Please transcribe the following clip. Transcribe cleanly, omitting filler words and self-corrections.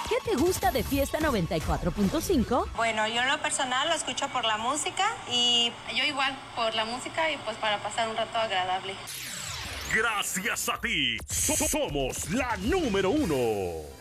¿Qué te gusta de Fiesta 94.5? Bueno, yo en lo personal lo escucho por la música y yo igual por la música y pues para pasar un rato agradable. Gracias a ti, somos la número 1.